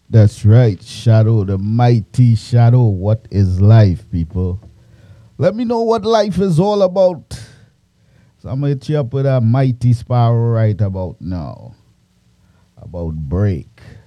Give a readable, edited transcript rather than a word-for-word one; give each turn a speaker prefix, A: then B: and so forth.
A: That's right, Shadow, the mighty Shadow. What is life, people? Let me know what life is all about. So I'm gonna hit you up with a mighty sparrow right about now. About break.